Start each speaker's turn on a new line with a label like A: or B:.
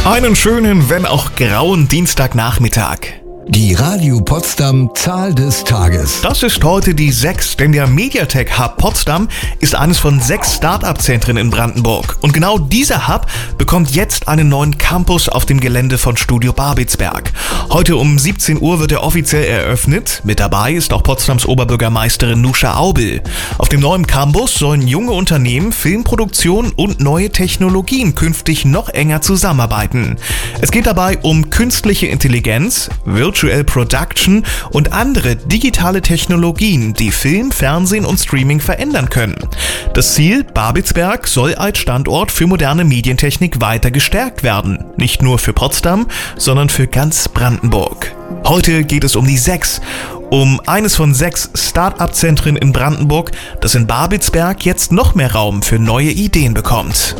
A: Einen schönen, wenn auch grauen Dienstagnachmittag.
B: Die Radio Potsdam Zahl des Tages.
A: Das ist heute die 6, denn der Mediatek Hub Potsdam ist eines von 6 Start-up-Zentren in Brandenburg. Und genau dieser Hub bekommt jetzt einen neuen Campus auf dem Gelände von Studio Babelsberg. Heute um 17 Uhr wird er offiziell eröffnet. Mit dabei ist auch Potsdams Oberbürgermeisterin Nuscha Aubel. Auf dem neuen Campus sollen junge Unternehmen, Filmproduktion und neue Technologien künftig noch enger zusammenarbeiten. Es geht dabei um künstliche Intelligenz, Virtual Production und andere digitale Technologien, die Film, Fernsehen und Streaming verändern können. Das Ziel, Babelsberg soll als Standort für moderne Medientechnik weiter gestärkt werden. Nicht nur für Potsdam, sondern für ganz Brandenburg. Heute geht es um die 6. Um eines von 6 Start-up-Zentren in Brandenburg, das in Babelsberg jetzt noch mehr Raum für neue Ideen bekommt.